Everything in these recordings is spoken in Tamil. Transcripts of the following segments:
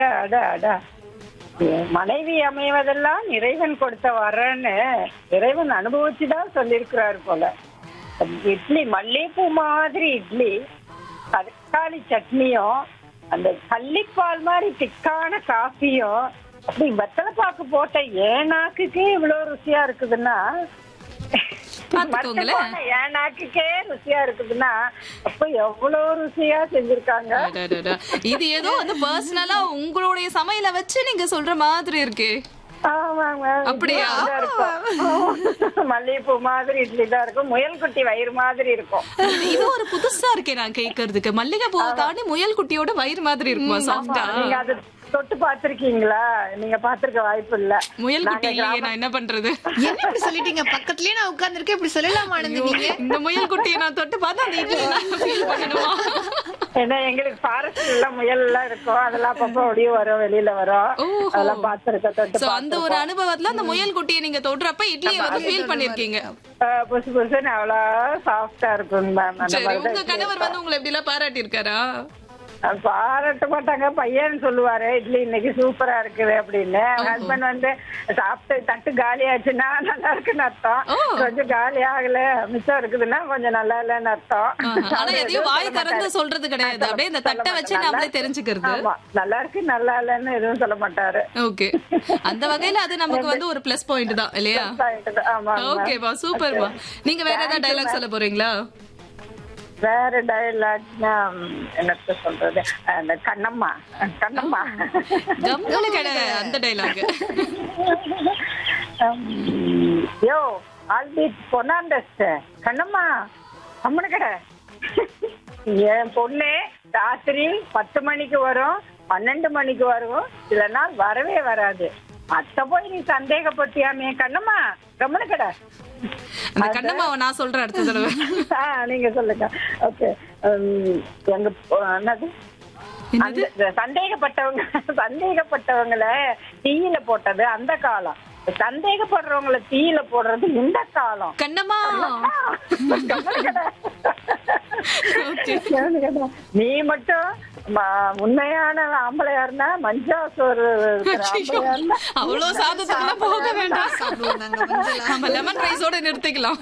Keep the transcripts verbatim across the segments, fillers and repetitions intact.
அட அட மனைவி அமைவதெல்லாம் இறைவன் கொடுத்த வரன்னு இறைவன் அனுபவிச்சுதான் சொல்லியிருக்கிறாரு போல. இட்லி மல்லிகைப்பூ மாதிரி இட்லி, தக்காளி சட்னியும் அந்த கள்ளிப்பால் மாதிரி திக்கான காஃபியும் அப்படி வெத்தலை பாக்கு போட்ட ஏன் நாக்குக்கே இவ்வளவு ருசியா இருக்குதுன்னா, என் நாக்குக்கே ருசியா இருக்குதுன்னா அப்ப எவ்வளவு ருசியா செஞ்சிருக்காங்க. இது ஏதோ வந்து பர்சனலா உங்களுடைய சமையல வச்சு நீங்க சொல்ற மாதிரி இருக்கு. அப்படியா? மல்லிகைப்பூ மாதிரி இட்லி தான் இருக்கும், முயல் குட்டி வயிறு மாதிரி இருக்கும். இது ஒரு புதுசா இருக்கே நான் கேக்குறதுக்கு. மல்லிகை பூ தாண்டி முயல் குட்டியோட வயிறு மாதிரி இருக்குமா சாஃப்டா? நீங்க அது தொட்டு பாத்திருக்கீங்களா? நீங்க பாத்திருக்க வாய்ப்பு இல்ல. முயல் குட்டி இல்லையே, நான் என்ன பண்றது? என்ன இப்படி சொல்லிட்டீங்க? பக்கத்துலயே நான் உட்கார்ந்துருக்கேன், இப்படி சொல்லலாமா? நீங்க இந்த முயல் குட்டியை நான் தொட்டு பார்த்தா அந்த இட்லி ஃபீல் பண்ணணுமா? ஏன்னா எங்களுக்கு ஃபாரஸ்ட் எல்லாம் முயல் எல்லாம் இருக்கும், அதெல்லாம் அப்பப்போ ஒடிய வரும், வெளியில வரும், அதெல்லாம் பாத்திருக்க தொட்டு. அந்த ஒரு அனுபவத்துல அந்த முயல் குட்டியை நீங்க தொடுறப்ப இட்லியை வந்து ஃபீல் பண்ணிருக்கீங்க. புதுசு புதுசுன்னு அவ்வளவு சாஃப்டா இருக்கும் மேம். உங்க கணவர் வந்து உங்களை எப்படி எல்லாம் பாராட்டி இருக்காரா? பாராட்ட மாட்டாங்க, பையன் சொல்லுவாரு இட்லி இன்னைக்கு சூப்பரா இருக்குது அப்படின்னு. ஹஸ்பண்ட் வந்து சாப்பிட்டு தட்டு காலி ஆச்சுன்னா நல்லா இருக்குன்னு அர்த்தம், கொஞ்சம் காலி ஆகல மிச்சம் இருக்குதுன்னா கொஞ்சம் நல்லா இல்லன்னு அர்த்தம். ஆனா எதையும் வாய் திறந்து சொல்றது கிடையாது, அப்படியே இந்த தட்டை வச்சு நம்மளே தெரிஞ்சுக்கிறது. நல்லா இருக்கு நல்லா இல்லன்னு எதுவும் சொல்ல மாட்டாரு. ஓகே, அந்த வகையில அது நமக்கு வந்து ஒரு பிளஸ் பாயிண்ட் தான் இல்லையா? ஓகேப்பா, சூப்பர்மா. நீங்க வேற ஏதாவது டைலாக் சொல்ல போறீங்களா? வேற டைலாக்னா என்னத்த சொல்றது, அந்த கண்ணம்மா கண்ணம்மா அந்த டைலாக். யோ ஆல்பி பொன்னாண்டஸ் கண்ணம்மா அம்மனு கடை. என் பொண்ணு ராத்திரி பத்து மணிக்கு வரும், பன்னெண்டு மணிக்கு வரும், சில நாள் வரவே வராது. அத்த போய் நீ சந்தேகப்பட்டியாமே கண்ணம்மா கம்மனு கடை. அந்த கண்ணம்மாவை நான் சொல்றேன் அடுத்த தடவை. நீங்க சொல்லுங்க. ஓகே, எங்க என்னது சந்தேகப்பட்டவங்க சந்தேகப்பட்டவங்கள தீயில போட்டது அந்த காலம், சந்தேகப்படுறவங்கள தீயில போடுறது இந்த காலம். கண்ணம்மா நீ மட்டும் உண்மையான ஆம்பளையா இருந்தா மஞ்சா சோறு அவ்வளவு சாதத்துக்கு போக வேண்டாம், லெமன் ரைஸோட நிறுத்திக்கலாம்.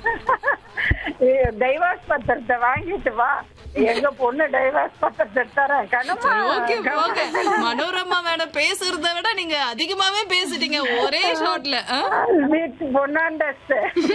டைவர்ஸ் பத்திரத்தை வாங்கிட்டு வா, எங்க பொண்ணு டைவர்ஸ் பத்திரத்தை தரேன் கண்ணம்மா. மனோரமா மேடம் பேசுறத விட நீங்க அதிகமாவே பேசிட்டீங்க ஒரே ஷாட்ல. பொன்னாண்டஸ்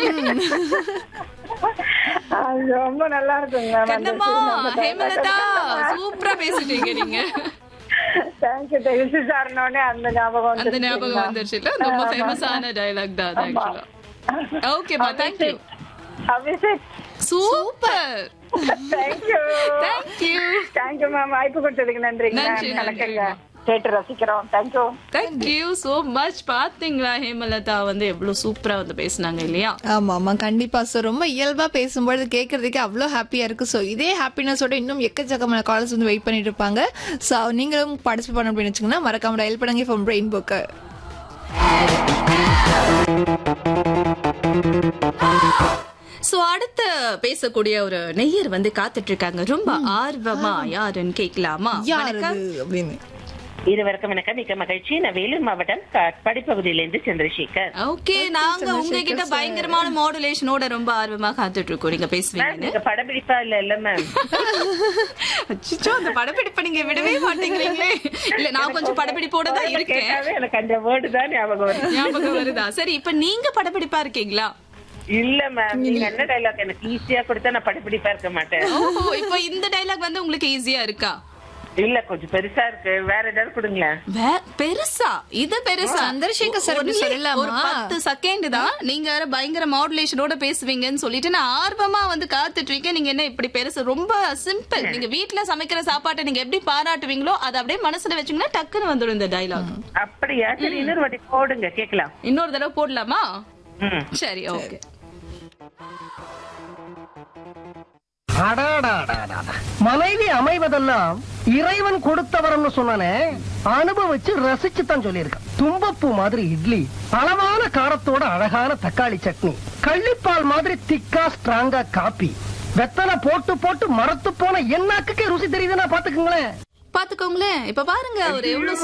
ரொம்ப நல்லா இருக்குங்க. கண்ணம்மா ஹேமலதா சூப்பரா பேசிட்டீங்க நீங்க. தேங்க்யூ. தெரிஞ்சு சார்னோனே அந்த ஞாபகம் அந்த ஞாபகம் வந்துருச்சு இல்ல? ரொம்ப ஃபேமஸான டயலாக் தான் ஆக்சுவலா. ஓகேப்பா, thank you. Abhishek super. Thank you thank you thank you ma'am. வாய்ப்பு கொடுத்ததுக்கு நன்றிங்க. கேட்டு ரசிக்கிறோம். Thank you thank you so much. பாத்தீங்களா ஹேமலதா வந்து எவ்வளவு சூப்பரா வந்து பேசினாங்க இல்லையா? ஆமா ஆமா கண்டிப்பா. சோ ரொம்ப இயல்பா பேசும்போது கேட்கறதுக்கு அவ்வளவு ஹாப்பியா இருக்கு. சோ இதே ஹாப்பினஸோட இன்னும் எக்கச்சக்கமான கால்ஸ் வந்து வெயிட் பண்ணிட்டு இருப்பாங்க. சோ நீங்களும் பார்ட்டிசிபேட் பண்ண அப்படின்னு வச்சுங்கன்னா மறக்காம டயல் பண்ணுங்க ஃப்ரம் பிரெயின் புக். சோ அடுத்து பேசக்கூடிய ஒரு நெய்யர் வந்து காத்துட்டு இருக்காங்க ரொம்ப ஆர்வமா. யாருன்னு கேட்கலாமா? அப்படின்னு இருவருக்கும் வணக்கம், மிக்க மகிழ்ச்சி. நான் வேலூர் மாவட்டம் காட்பாடி பகுதியிலிருந்து சந்திரசேகர். ஓகே, நாங்க உங்ககிட்ட பயங்கரமான மாடுலேஷனோட ரொம்ப ஆர்வமா காத்துட்டு இருக்கோம். நீங்க பேசுவீங்க. படப்பிடிப்பா இல்ல இல்ல மேம்? அச்சோ, அந்த படப்பிடிப்பை நீங்க விடவே மாட்டேங்கிறீங்களே. இல்ல, நான் கொஞ்சம் படப்பிடிப்போட தான் இருக்கேன். எனக்கு அந்த வேர்டு தான் ஞாபகம் வருது. ஞாபகம் வருதா? சரி, இப்ப நீங்க படப்பிடிப்பா இருக்கீங்களா? இல்ல மேம், நீங்க என்ன டைலாக் எனக்கு ஈஸியா கொடுத்தா நான் படப்பிடிப்பா இருக்க மாட்டேன். இப்ப இந்த டைலாக் வந்து உங்களுக்கு ஈஸியா இருக்கா? இல்ல, கொஞ்சம் பெருசா இருக்கு, வேற ஏதாவது கொடுங்களேன். பெருசா? இது பெருசா? சந்திரசேகர் சார் ஒரு பத்து செகண்ட் தான். நீங்க வேற பயங்கர மாடுலேஷனோட பேசுவீங்கன்னு சொல்லிட்டு நான் ஆர்வமா வந்து காத்துட்டு இருக்கேன். நீங்க என்ன இப்படி பெருசு? ரொம்ப சிம்பிள். நீங்க வீட்டுல சமைக்கிற சாப்பாட்டை நீங்க எப்படி பாராட்டுவீங்களோ அதை அப்படியே மனசுல வச்சீங்கன்னா டக்குன்னு வந்துடும் இந்த டைலாக். அப்படியா? சரி, இன்னொரு வாட்டி போடுங்க கேக்கலாம். இன்னொரு தடவை போடலாமா? சரி, ஓகே. மனைவி அமைவதெல்லாம் இறைவன் கொடுத்தவரம்னு சொன்னானே, அனுபவிச்சு ரசிச்சு தான் சொல்லியிருக்கான். தும்பப்பூ மாதிரி இட்லி, அளவான காரத்தோட அழகான தக்காளி சட்னி, கள்ளிப்பால் மாதிரி திக்கா ஸ்ட்ராங்கா காப்பி, வெத்தலை போட்டு போட்டு மரத்து போன என்னாக்கு ருசி தெரியுதுன்னா பாத்துக்குங்களேன். பாத்துக்கோங்களேன் இப்ப பாருங்க அவர் எவ்வளவு